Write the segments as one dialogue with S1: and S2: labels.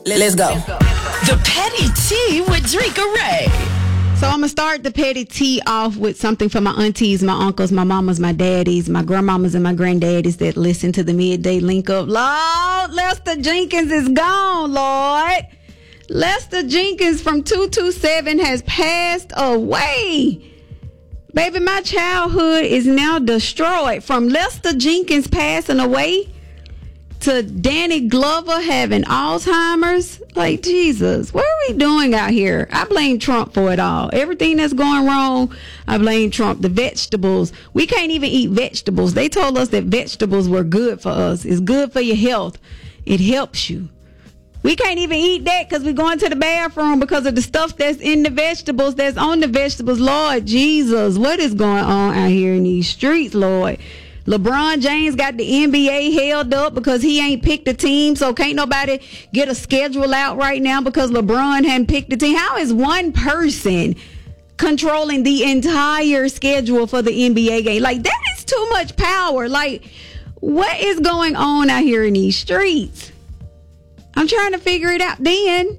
S1: Let's go.
S2: The Petty Tea with Drika Ray.
S3: So I'm going to start the petty tea off with something for my aunties, my uncles, my mamas, my daddies, my grandmamas, and my granddaddies that listen to the Midday Link Up. Lord, Lester Jenkins is gone, Lord. Lester Jenkins from 227 has passed away. Baby, my childhood is now destroyed. From Lester Jenkins passing away to Danny Glover having Alzheimer's. Like, Jesus, what are we doing out here? I blame Trump for it all. Everything that's going wrong, I blame Trump. The vegetables, we can't even eat vegetables. They told us that vegetables were good for us. It's good for your health. It helps you. We can't even eat that because we're going to the bathroom because of the stuff that's in the vegetables, that's on the vegetables. Lord Jesus, what is going on out here in these streets, Lord? LeBron James got the NBA held up because he ain't picked a team, so can't nobody get a schedule out right now because LeBron hadn't picked a team. How is one person controlling the entire schedule for the NBA game? Like, that is too much power. Like, what is going on out here in these streets? I'm trying to figure it out. Then,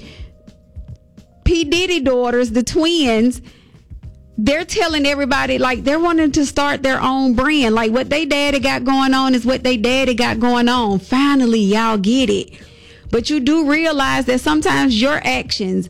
S3: P. Diddy daughters, the twins, they're telling everybody, like, they're wanting to start their own brand. Like, what they daddy got going on is what they daddy got going on. Finally, y'all get it. But you do realize that sometimes your actions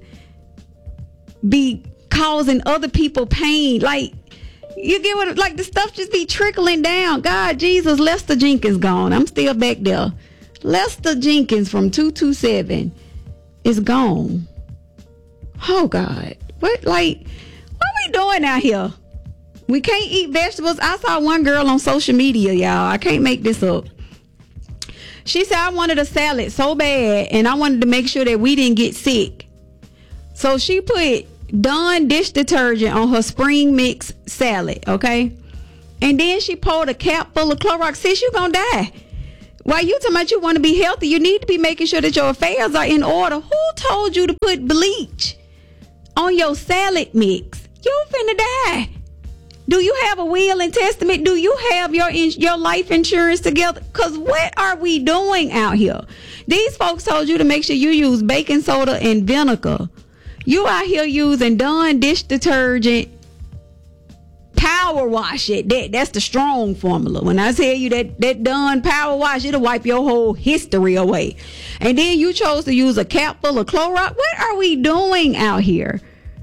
S3: be causing other people pain. Like, you get what, like, the stuff just be trickling down. God, Jesus, Lester Jenkins gone. I'm still back there. Lester Jenkins from 227 is gone. Oh, God. What we doing out here? We can't eat vegetables. I saw one girl on social media, y'all. I can't make this up. She said, I wanted a salad so bad, and I wanted to make sure that we didn't get sick. So she put Dawn dish detergent on her spring mix salad, okay? And then she poured a cap full of Clorox. Sis, you gonna die. While you talking about you want to be healthy, you need to be making sure that your affairs are in order. Who told you to put bleach on your salad mix? You finna die. Do you have a will and testament? Do you have your life insurance together? Because what are we doing out here? These folks told you to make sure you use baking soda and vinegar. You out here using Dawn dish detergent. Power wash it. That's the strong formula. When I tell you that Dawn power wash, it'll wipe your whole history away. And then you chose to use a cap full of Clorox. What are we doing out here?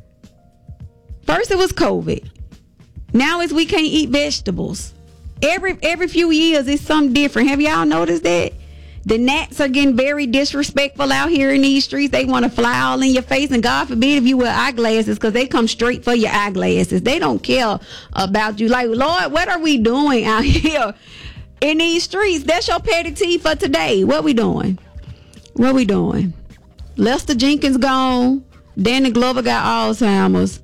S3: First it was COVID. Now it's we can't eat vegetables. Every few years it's something different. Have y'all noticed that? The gnats are getting very disrespectful out here in these streets. They want to fly all in your face, and God forbid if you wear eyeglasses, because they come straight for your eyeglasses. They don't care about you. Like, Lord, what are we doing out here in these streets? That's your petty tea for today. What we doing? What we doing? Lester Jenkins gone. Danny Glover got Alzheimer's.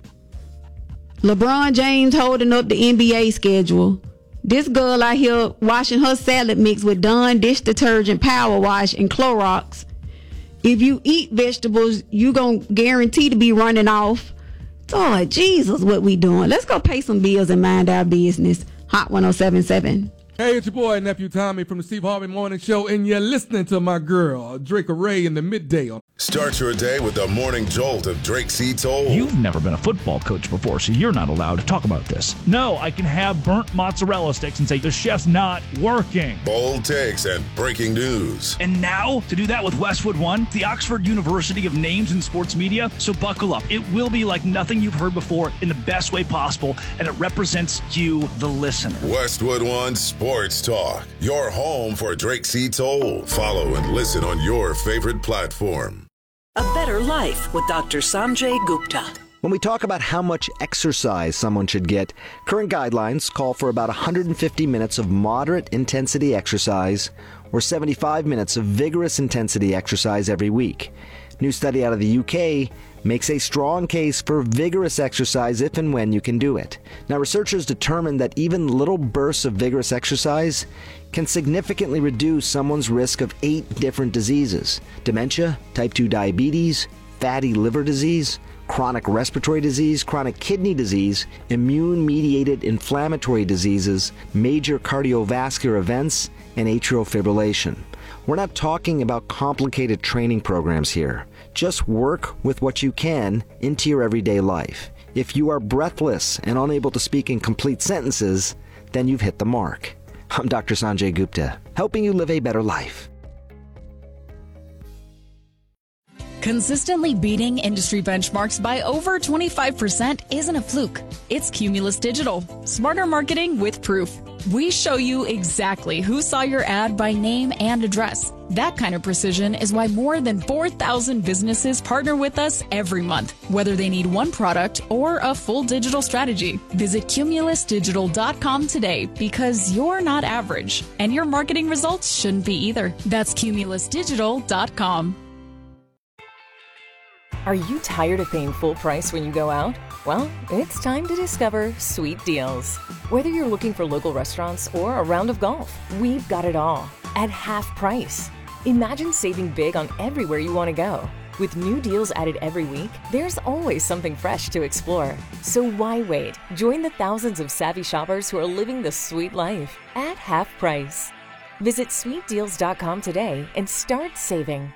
S3: LeBron James holding up the NBA schedule. This girl out here washing her salad mix with Dawn dish detergent, power wash, and Clorox. If you eat vegetables, you gonna guarantee to be running off. Lord Jesus, what we doing? Let's go pay some bills and mind our business. Hot 107.7.
S4: Hey, it's your boy, Nephew Tommy from the Steve Harvey Morning Show, and you're listening to my girl, Drika Ray, in the midday.
S5: Start your day with the morning jolt of Drake C. Toll.
S6: You've never been a football coach before, so you're not allowed to talk about this. No, I can have burnt mozzarella sticks and say the chef's not working.
S5: Bold takes and breaking news.
S6: And now, to do that with Westwood One, the Oxford University of Names in Sports Media. So buckle up. It will be like nothing you've heard before in the best way possible, and it represents you, the listener.
S5: Westwood One Sports Talk, your home for Drake C. Toll. Follow and listen on your favorite platform.
S2: A better life with Dr. Sanjay Gupta.
S7: When we talk about how much exercise someone should get, current guidelines call for about 150 minutes of moderate intensity exercise or 75 minutes of vigorous intensity exercise every week. New study out of the UK makes a strong case for vigorous exercise if and when you can do it. Now, researchers determined that even little bursts of vigorous exercise can significantly reduce someone's risk of 8 different diseases: dementia, type 2 diabetes, fatty liver disease, chronic respiratory disease, chronic kidney disease, immune-mediated inflammatory diseases, major cardiovascular events, and atrial fibrillation. We're not talking about complicated training programs here. Just work with what you can into your everyday life. If you are breathless and unable to speak in complete sentences, then you've hit the mark. I'm Dr. Sanjay Gupta, helping you live a better life.
S1: Consistently beating industry benchmarks by over 25% isn't a fluke. It's Cumulus Digital. Smarter marketing with proof. We show you exactly who saw your ad by name and address. That kind of precision is why more than 4,000 businesses partner with us every month, whether they need one product or a full digital strategy. Visit cumulusdigital.com today because you're not average, and your marketing results shouldn't be either. That's cumulusdigital.com.
S8: Are you tired of paying full price when you go out? Well, it's time to discover Sweet Deals. Whether you're looking for local restaurants or a round of golf, we've got it all at half price. Imagine saving big on everywhere you want to go. With new deals added every week, there's always something fresh to explore. So why wait? Join the thousands of savvy shoppers who are living the sweet life at half price. Visit sweetdeals.com today and start saving.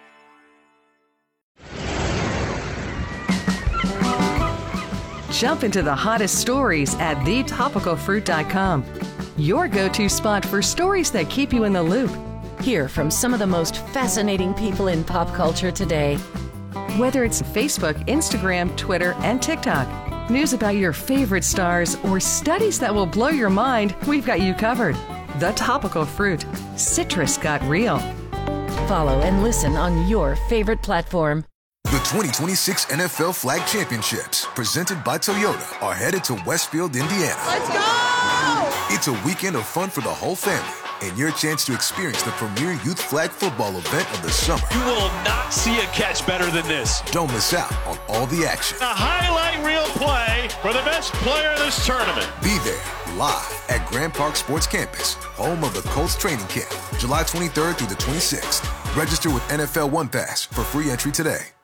S9: Jump into the hottest stories at thetopicalfruit.com. Your go-to spot for stories that keep you in the loop.
S10: Hear from some of the most fascinating people in pop culture today.
S9: Whether it's Facebook, Instagram, Twitter, and TikTok, news about your favorite stars, or studies that will blow your mind, we've got you covered. The Topical Fruit. Citrus got real.
S10: Follow and listen on your favorite platform.
S11: The 2026 NFL Flag Championships, presented by Toyota, are headed to Westfield, Indiana.
S12: Let's go!
S11: It's a weekend of fun for the whole family and your chance to experience the premier youth flag football event of the summer.
S13: You will not see a catch better than this.
S11: Don't miss out on all the action.
S13: A highlight reel play for the best player in this tournament.
S11: Be there live at Grand Park Sports Campus, home of the Colts training camp, July 23rd through the 26th. Register with NFL One Pass for free entry today.